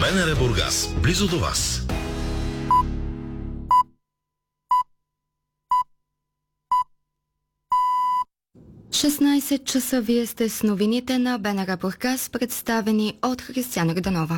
БНР Бургас, близо до вас. Часа вие сте с новините на БНР Бургас, представени от Християна Гданова.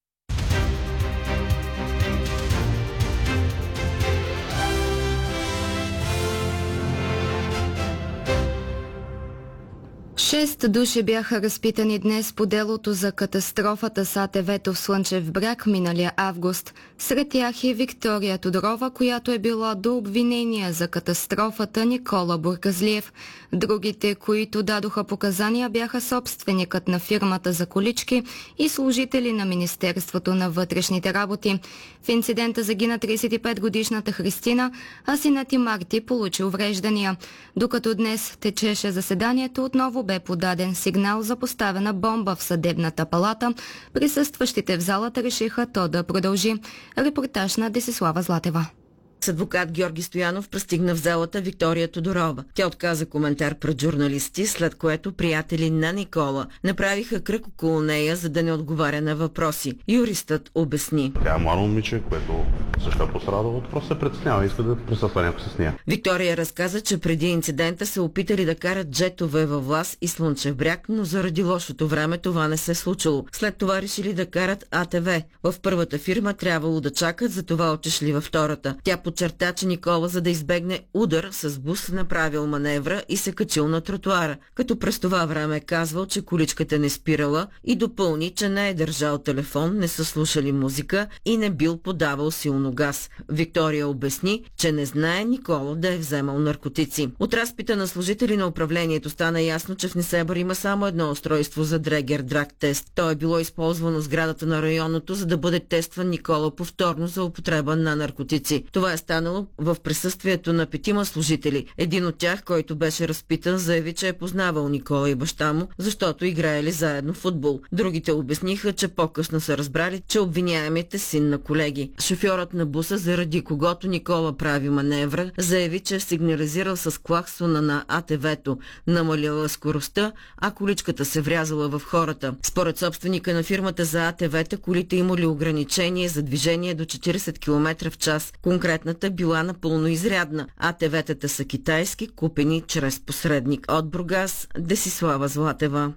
Шест души бяха разпитани днес по делото за катастрофата с АТВ-то в Слънчев бряг миналия август. Сред тях е Виктория Тодорова, която е била до обвинения за катастрофата Никола Бургазлиев. Другите, които дадоха показания, бяха собственикът на фирмата за колички и служители на Министерството на вътрешните работи. В инцидента загина 35-годишната Христина, а синът и Марти получи увреждания. Докато днес течеше заседанието, отново бе подаден сигнал за поставена бомба в съдебната палата. Присъстващите в залата решиха то да продължи. Репортаж на Десислава Златева. С адвокат Георги Стоянов пристигна в залата Виктория Тодорова. Тя отказа коментар пред журналисти, след което приятели на Никола направиха кръг около нея, за да не отговаря на въпроси. Юристът обясни. Тя е младо момиче, което също е пострадало, просто се притеснява и иска да присъства някой с нея. Виктория разказа, че преди инцидента се опитали да карат джетове във Влас и Слънчев бряг, но заради лошото време това не се случило. След това решили да карат АТВ. В първата фирма трябвало да чакат, затова отишли във втората. Тя подчерта, че Никола, за да избегне удар с бус, направил маневра и се качил на тротуара, като през това време е казвал, че количката не спирала и допълни, че не е държал телефон, не са слушали музика и не бил подавал силно газ. Виктория обясни, че не знае Никола да е вземал наркотици. От разпита на служители на управлението стана ясно, че в Несебър има само едно устройство за дрегер драг тест. То е било използвано в сградата на районното, за да бъде тестван Никола повторно за употреба на наркотици. Това е станало в присъствието на 5 служители. Един от тях, който беше разпитан, заяви, че е познавал Никола и баща му, защото играели заедно футбол. Другите обясниха, че по-късно са разбрали, че обвиняемите син на колеги. Шофьорът на буса, заради когото Никола прави маневра, заяви, че е сигнализирал с клаксона на АТВ-то, намалила скоростта, а количката се врязала в хората. Според собственика на фирмата за АТВ-та, колите имали ограничение за движение до 40 км в час. Конкретната била напълно изрядна. АТВ-тата са китайски, купени чрез посредник. От Бургас, Десислава Златева.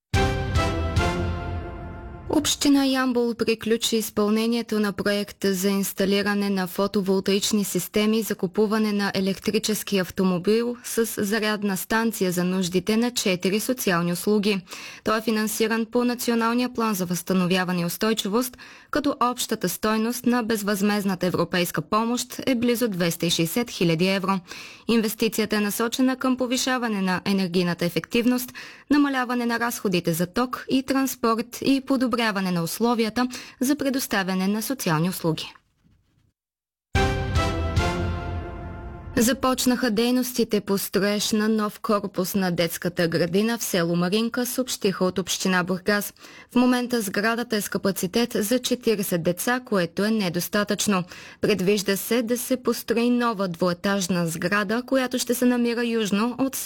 Община Ямбол приключи изпълнението на проекта за инсталиране на фотоволтаични системи за купуване на електрически автомобил с зарядна станция за нуждите на 4 социални услуги. Той е финансиран по Националния план за възстановяване и устойчивост, като общата стойност на безвъзмездната европейска помощ е близо 260 000 евро. Инвестицията е насочена към повишаване на енергийната ефективност, намаляване на разходите за ток и транспорт и подобряване на условията за предоставяне на социални услуги. Започнаха дейностите по строеж на нов корпус на детската градина в село Маринка, съобщиха от община Бургас. В момента сградата е с капацитет за 40 деца, което е недостатъчно. Предвижда се да се построи нова двуетажна сграда, която ще се намира южно от